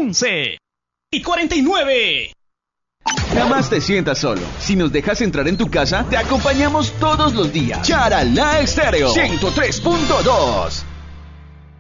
11:49. Jamás te sientas solo. Si nos dejas entrar en tu casa, te acompañamos todos los días. Charalá Estéreo 103.2.